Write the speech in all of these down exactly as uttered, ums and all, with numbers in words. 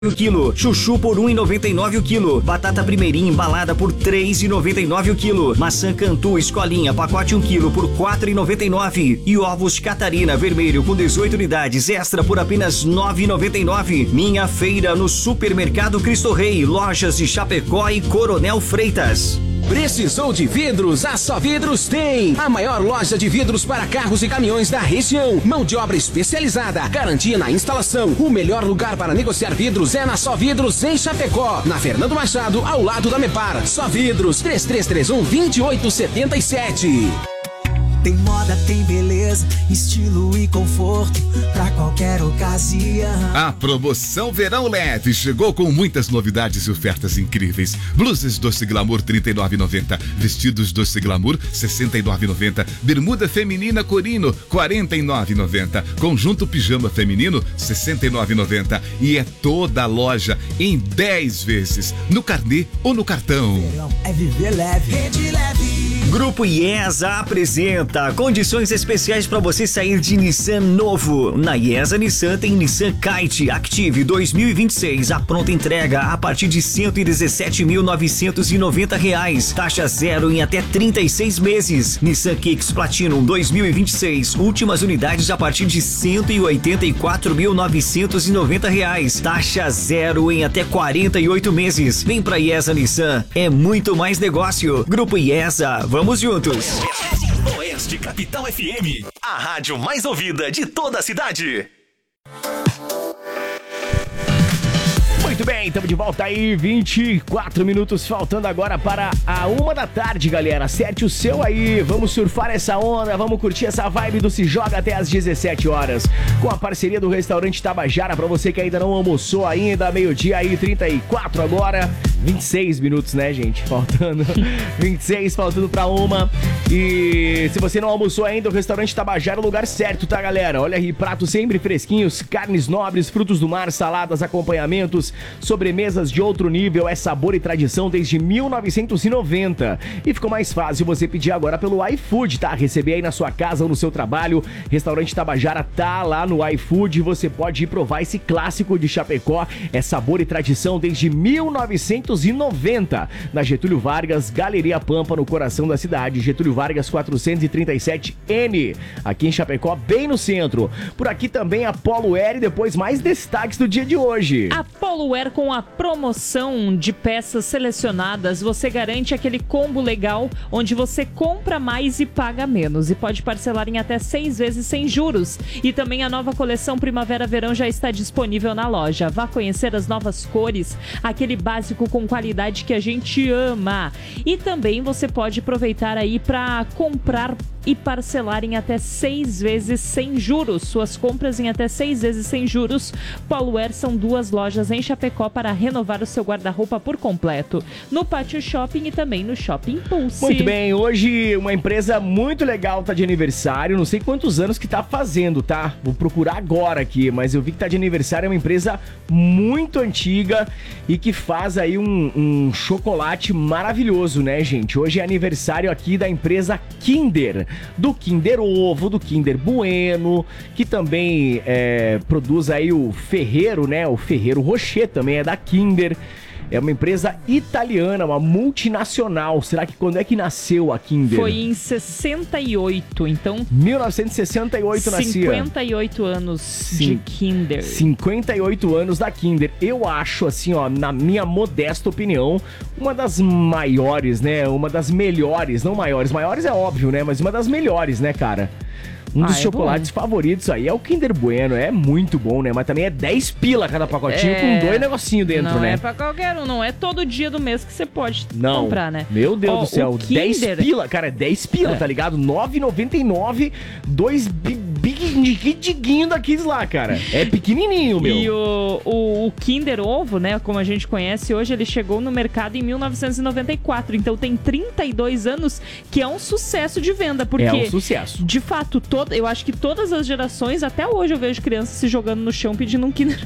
o quilo. Chuchu por um e noventa e nove o quilo. Batata primeirinha embalada por três e noventa e nove o quilo. Maçã Cantu Escolinha pacote um quilo por quatro e noventa e nove. E ovos Catarina vermelho com dezoito unidades extra por apenas nove e noventa e nove. Minha feira no Supermercado Cristo Rei, lojas de Chapecó e Coronel Freitas. Precisou de vidros? A Só Vidros tem! A maior loja de vidros para carros e caminhões da região. Mão de obra especializada, garantia na instalação. O melhor lugar para negociar vidros é na Só Vidros em Chapecó. Na Fernando Machado, ao lado da Mepar. Só Vidros, três três três um, dois oito sete sete. Tem moda, tem beleza, estilo e conforto pra qualquer ocasião. A promoção Verão Leve chegou com muitas novidades e ofertas incríveis. Blusas Doce Glamour trinta e nove reais e noventa centavos, vestidos Doce Glamour sessenta e nove reais e noventa centavos, bermuda feminina Corino quarenta e nove reais e noventa centavos, conjunto pijama feminino sessenta e nove reais e noventa centavos e é toda a loja em dez vezes, no carnê ou no cartão. Verão é viver leve, rede leve. Grupo IESA apresenta condições especiais para você sair de Nissan novo. Na IESA Nissan tem Nissan Kite Active dois mil e vinte e seis, a pronta entrega a partir de cento e dezessete mil novecentos e noventa reais, taxa zero em até trinta e seis meses. Nissan Kicks Platinum dois mil e vinte e seis, últimas unidades a partir de cento e oitenta e quatro mil novecentos e noventa reais, taxa zero em até quarenta e oito meses. Vem pra IESA Nissan, é muito mais negócio. Grupo IESA, vamos juntos. Oeste Capital F M, a rádio mais ouvida de toda a cidade. Muito bem, estamos de volta aí, vinte e quatro minutos faltando agora para a uma da tarde, galera. Acerte o seu aí, vamos surfar essa onda, vamos curtir essa vibe do Se Joga até às dezessete horas. Com a parceria do restaurante Tabajara, para você que ainda não almoçou ainda, meio-dia aí, trinta e quatro agora, vinte e seis minutos, né, gente? Faltando, vinte e seis, faltando pra uma. E se você não almoçou ainda, o restaurante Tabajara é o lugar certo, tá, galera? Olha aí, pratos sempre fresquinhos, carnes nobres, frutos do mar, saladas, acompanhamentos, sobremesas de outro nível, é sabor e tradição desde mil novecentos e noventa. E ficou mais fácil você pedir agora pelo iFood, tá? Receber aí na sua casa ou no seu trabalho. Restaurante Tabajara tá lá no iFood, você pode ir provar esse clássico de Chapecó, é sabor e tradição desde mil novecentos e noventa. Na Getúlio Vargas, Galeria Pampa, no coração da cidade, Getúlio Vargas quatrocentos e trinta e sete N, aqui em Chapecó, bem no centro. Por aqui também a Polo Air e depois mais destaques do dia de hoje. A Polo Air, com a promoção de peças selecionadas, você garante aquele combo legal onde você compra mais e paga menos e pode parcelar em até seis vezes sem juros. E também a nova coleção Primavera-Verão já está disponível na loja. Vá conhecer as novas cores, aquele básico com qualidade que a gente ama. E também você pode aproveitar aí para comprar e parcelar em até seis vezes sem juros. Suas compras em até seis vezes sem juros. Polo Air são duas lojas em Chapecó para renovar o seu guarda-roupa por completo. No Pátio Shopping e também no Shopping Pulse. Muito bem, hoje uma empresa muito legal tá de aniversário. Não sei quantos anos que tá fazendo, tá? Vou procurar agora aqui, mas eu vi que tá de aniversário. É uma empresa muito antiga e que faz aí um, um chocolate maravilhoso, né, gente? Hoje é aniversário aqui da empresa Kinder. Do Kinder Ovo, do Kinder Bueno, que também é, produz aí o Ferrero, né? O Ferrero Rocher também é da Kinder. É uma empresa italiana, uma multinacional. Será que quando é que nasceu a Kinder? Foi em sessenta e oito, então... mil novecentos e sessenta e oito nascia. cinquenta e oito anos Sim, de Kinder. cinquenta e oito anos da Kinder. Eu acho, assim, ó, na minha modesta opinião, uma das maiores, né? Uma das melhores, não maiores. Maiores é óbvio, né? Mas uma das melhores, né, cara? Um dos ah, é chocolates bom. favoritos aí é o Kinder Bueno, é muito bom, né? Mas também é dez pila cada pacotinho é... com dois negocinhos dentro, não né? Não é pra qualquer um, não é todo dia do mês que você pode não. comprar, né? Meu Deus Ó, do céu, Kinder... dez pila, cara, é dez pila, é. tá ligado? nove reais e noventa e nove, dois biguinho da Kids lá, cara. É pequenininho, meu. E o, o, o Kinder Ovo, né, como a gente conhece hoje, ele chegou no mercado em mil novecentos e noventa e quatro, então tem trinta e dois anos, que é um sucesso de venda, porque... É um sucesso. De fato, todo, eu acho que todas as gerações, até hoje eu vejo crianças se jogando no chão pedindo um Kinder.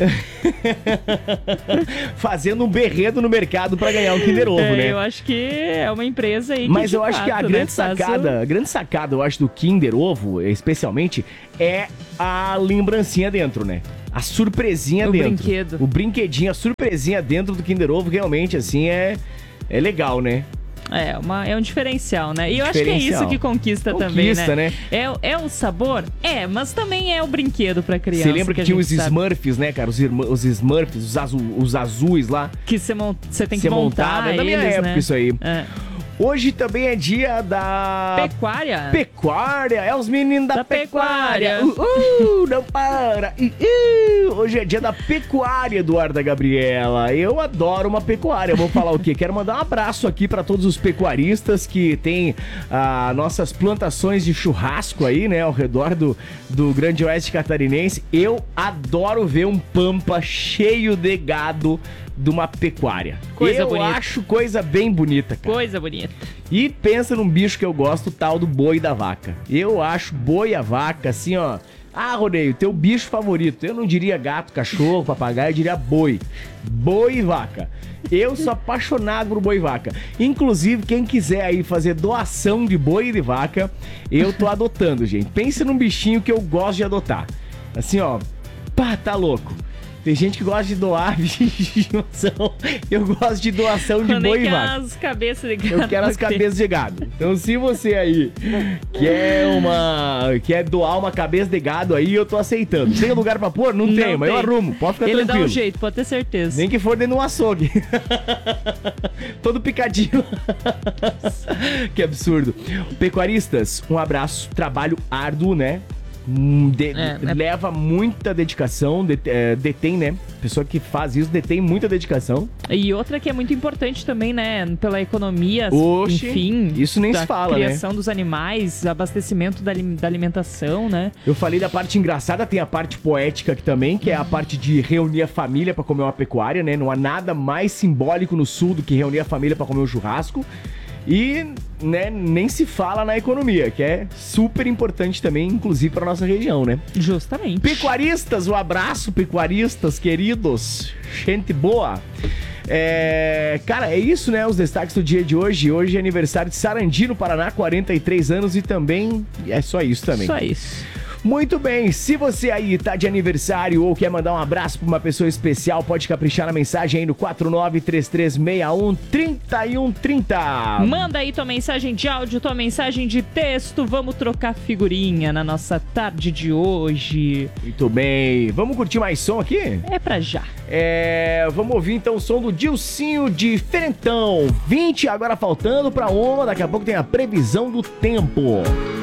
Fazendo um berredo no mercado pra ganhar um Kinder Ovo, é, né? Eu acho que é uma empresa aí que Mas eu acho fato, que a né, grande sacada, faz... a grande sacada, eu acho, do Kinder Ovo, especialmente, é a lembrancinha dentro, né? a surpresinha O dentro. brinquedo. O brinquedinho, a surpresinha dentro do Kinder Ovo, realmente, assim, é, é legal, né? É, uma, é um diferencial, né? E eu acho que é Diferencial. isso que conquista, Conquista, também, né? né? É, é o sabor? É, mas também é o brinquedo pra criança. Você lembra que, a tinha gente os sabe. Smurfs, né, cara? Os, irmã, os Smurfs, os, azu, os azuis lá. Que você mon- você tem que Você montar montava, é da minha eles, época né? isso aí. É. Hoje também é dia da... Pecuária? Pecuária, é os meninos da, Da pecuária. pecuária. Uh, uh, não para. Uh, uh. Hoje é dia da pecuária, Eduarda Gabriela. Eu adoro uma pecuária. Eu vou falar o quê? Quero mandar um abraço aqui para todos os pecuaristas que têm ah, nossas plantações de churrasco aí, né, ao redor do, do Grande Oeste Catarinense. Eu adoro ver um pampa cheio de gado de uma pecuária. Coisa eu bonita. acho coisa bem bonita, cara. Coisa bonita. E pensa num bicho que eu gosto, o tal do boi da vaca. Eu acho boi e a vaca, assim, ó... Ah, Rodeio, teu bicho favorito. Eu não diria gato, cachorro, papagaio, eu diria boi. Boi e vaca. Eu sou apaixonado por boi e vaca. Inclusive, quem quiser aí fazer doação de boi e de vaca, eu tô adotando, gente. Pensa num bichinho que eu gosto de adotar. Assim, ó... Pá, tá louco. Tem gente que gosta de doar doação. Eu gosto de doação de Eu nem boi e quero vaca. as cabeças de gado. Eu quero as cabeças de gado. Então, se você aí quer uma. quer doar uma cabeça de gado aí, eu tô aceitando. Tem lugar pra pôr? Não, Não tem, mas eu tem. arrumo. Pode ficar Ele tranquilo. dá um jeito, pode ter certeza. Nem que for dentro de um açougue. Todo picadinho. Que absurdo. Pecuaristas, um abraço. Trabalho árduo, né? Hum, de- É, é- leva muita dedicação, det- é, detém, né? Pessoa que faz isso detém muita dedicação. E outra que é muito importante também, né? Pela economia, Oxe, enfim. isso nem da se fala, né? criação dos animais, abastecimento da, alim- da alimentação, né? Eu falei da parte engraçada, tem a parte poética aqui também, que é a parte de reunir a família pra comer uma pecuária, né? Não há nada mais simbólico no sul do que reunir a família pra comer um churrasco. E, né, nem se fala na economia, que é super importante também, inclusive pra nossa região, né? Justamente. Pecuaristas, um abraço, pecuaristas queridos, gente boa. É, cara, é isso, né? Os destaques do dia de hoje. Hoje é aniversário de Sarandi, no Paraná, quarenta e três anos, e também é só isso também. Só isso. Muito bem, se você aí tá de aniversário ou quer mandar um abraço pra uma pessoa especial, pode caprichar na mensagem aí no quatro nove três três seis um três um três zero. Manda aí tua mensagem de áudio, tua mensagem de texto. Vamos trocar figurinha na nossa tarde de hoje. Muito bem, vamos curtir mais som aqui? É pra já. É, vamos ouvir então o som do Dilcinho Diferentão. vinte agora faltando pra uma, daqui a pouco tem a previsão do tempo.